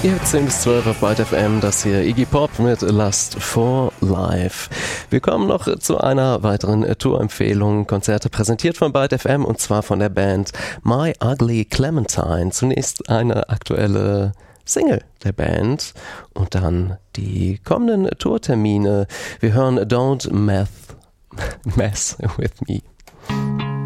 Ihr 10 bis 12 auf Byte FM, das hier Iggy Pop mit Lust for Life. Wir kommen noch zu einer weiteren Tourempfehlung. Konzerte präsentiert von Byte FM und zwar von der Band My Ugly Clementine. Zunächst eine aktuelle Single der Band und dann die kommenden Tourtermine. Wir hören Don't Mess with Me.